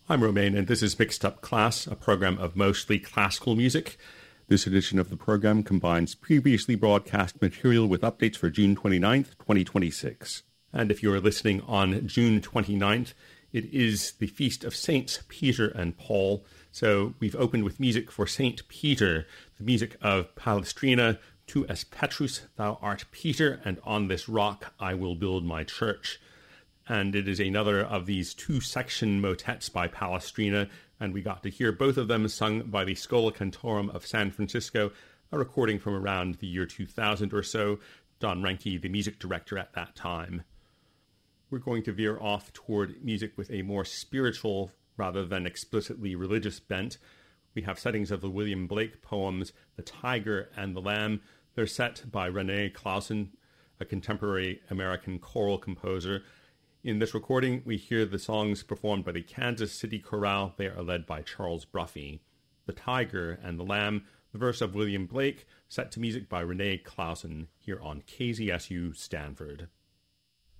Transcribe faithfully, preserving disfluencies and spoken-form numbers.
I'm Romain, and this is Mixed Up Class, a program of mostly classical music. This edition of the program combines previously broadcast material with updates for June twenty-ninth, twenty twenty-six. And if you're listening on June twenty-ninth, it is the feast of Saints Peter and Paul. So we've opened with music for Saint Peter, the music of Palestrina, Tu es Petrus, thou art Peter, and on this rock I will build my church. And it is another of these two-section motets by Palestrina, and we got to hear both of them sung by the Schola Cantorum of San Francisco, a recording from around the year two thousand or so, Don Reinke, the music director at that time. We're going to veer off toward music with a more spiritual rather than explicitly religious bent. We have settings of the William Blake poems The Tiger and the Lamb. They're set by René Clausen, a contemporary American choral composer. In this recording, we hear the songs performed by the Kansas City Chorale. They are led by Charles Bruffy. The Tiger and the Lamb, the verse of William Blake, set to music by René Clausen, here on K Z S U Stanford.